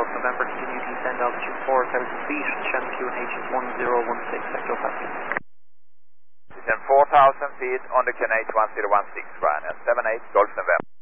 Golf November, continue to descend altitude 4,000 feet, Shannon QNH 1016, Echo Passenger. Descend 4,000 feet on the QNH 1016, Ryanair 78 Golf November.